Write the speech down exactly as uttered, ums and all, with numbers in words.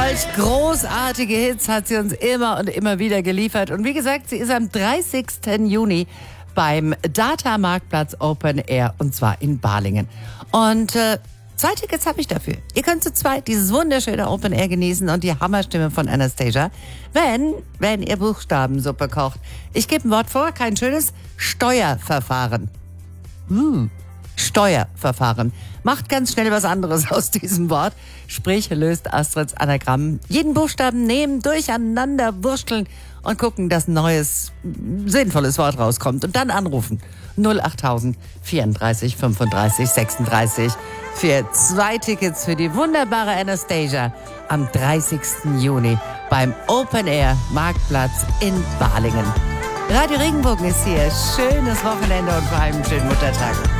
Solch großartige Hits hat sie uns immer und immer wieder geliefert. Und wie gesagt, sie ist am dreißigsten Juni beim Data Marktplatz Open Air und zwar in Balingen. Und äh, zwei Tickets habe ich dafür. Ihr könnt zu zweit dieses wunderschöne Open Air genießen und die Hammerstimme von Anastasia, wenn, wenn ihr Buchstabensuppe kocht. Ich gebe ein Wort vor, kein schönes Steuerverfahren. Hm. Steuerverfahren. Macht ganz schnell was anderes aus diesem Wort. Sprich, löst Astrids Anagramm. Jeden Buchstaben nehmen, durcheinander wursteln und gucken, dass ein neues, sinnvolles Wort rauskommt. Und dann anrufen. null achttausend vierunddreißig fünfunddreißig sechsunddreißig für zwei Tickets für die wunderbare Anastasia am dreißigsten Juni beim Open Air Marktplatz in Balingen. Radio Regenbogen ist hier. Schönes Wochenende und vor allem einen schönen Muttertag.